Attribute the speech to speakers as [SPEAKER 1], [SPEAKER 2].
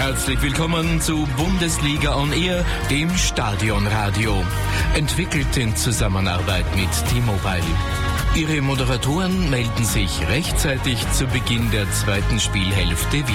[SPEAKER 1] Herzlich willkommen zu Bundesliga on Air, dem Stadionradio. Entwickelt in Zusammenarbeit mit T-Mobile. Ihre Moderatoren melden sich rechtzeitig zu Beginn der zweiten Spielhälfte wieder.